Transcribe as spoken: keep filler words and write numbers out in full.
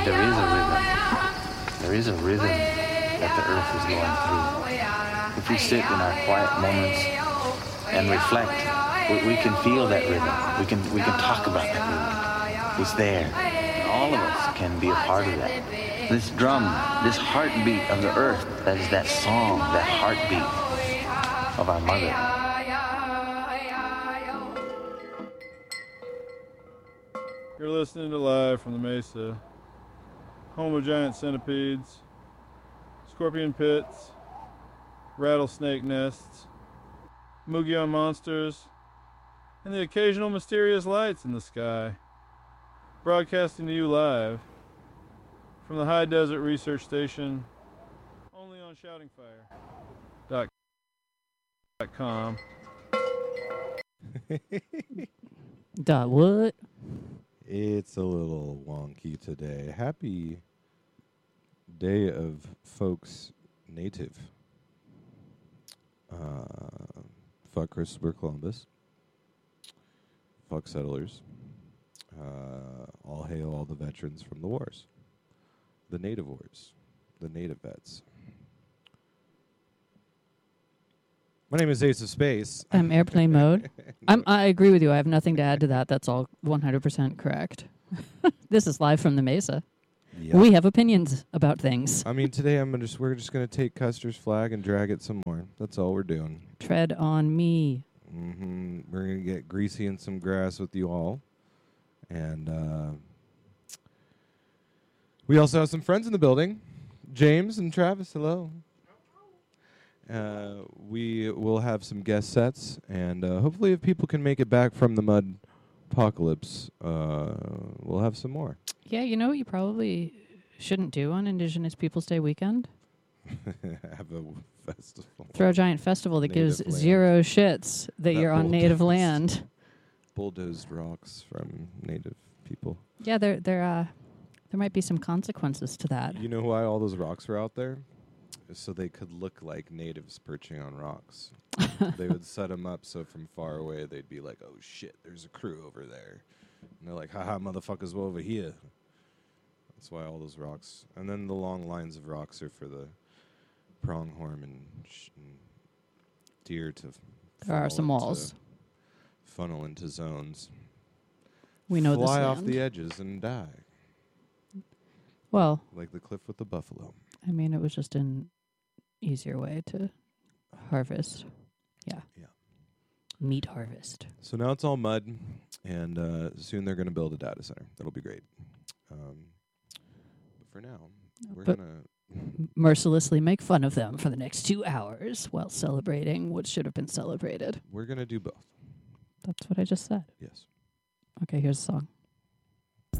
There is a rhythm. There is a rhythm that the earth is going through. If we sit in our quiet moments and reflect, we, we can feel that rhythm. We can we can talk about that rhythm. It's there. And all of us can be a part of that. This drum, this heartbeat of the earth, that is that song, that heartbeat of our mother. You're listening to Live from the Mesa, home of giant centipedes, scorpion pits, rattlesnake nests, Mugion monsters, and the occasional mysterious lights in the sky. Broadcasting to you live from the High Desert Research Station, only on shouting fire dot com. Dot what? It's a little wonky today. Happy Day of Folks Native. Uh, fuck Christopher Columbus. Fuck settlers. Uh, all hail all the veterans from the wars. The native wars. The native vets. My name is Ace of Space. I'm airplane mode. I'm, I agree with you. I have nothing to add to that. That's all one hundred percent correct. This is Live from the Mesa. Yep. We have opinions about things. I mean, today I'm just we're just gonna take Custer's flag and drag it some more. That's all we're doing. Tread on me. Mm-hmm. We're gonna get greasy in some grass with you all, and uh, we also have some friends in the building. James and Travis, hello. Uh, we will have some guest sets, and uh, hopefully, if people can make it back from the mud apocalypse, uh, we'll have some more. Yeah, you know what you probably shouldn't do on Indigenous Peoples' Day weekend? Have a festival. Throw a giant festival that Native gives land. zero shits that, That you're on native bulldozed. land. Bulldozed rocks from native people. Yeah, there, there, uh, there might be some consequences to that. You know why all those rocks were out there? So they could look like natives perching on rocks. They would set them up so from far away they'd be like, oh shit, there's a crew over there. And they're like, haha, motherfuckers, we're over here. That's why all those rocks. And then the long lines of rocks are for the pronghorn and, sh- and deer to f- There are funnel some into- walls. Funnel into zones. We know Fly this off land. the edges and die. Well, Like the cliff with the buffalo. I mean, it was just an easier way to harvest. Yeah. Yeah. Meat harvest. So now it's all mud, and uh, soon they're going to build a data center. That'll be great. Um, but for now, we're But- going to... Mercilessly make fun of them for the next two hours while celebrating what should have been celebrated. We're going to do both. That's what I just said. Yes. Okay, here's the song.